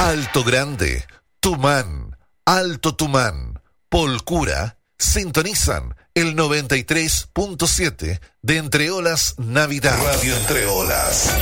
Alto Grande, Tumán, Alto Tumán, Polcura, sintonizan el 93.7 de Entre Olas Navidad. Radio Entre Olas.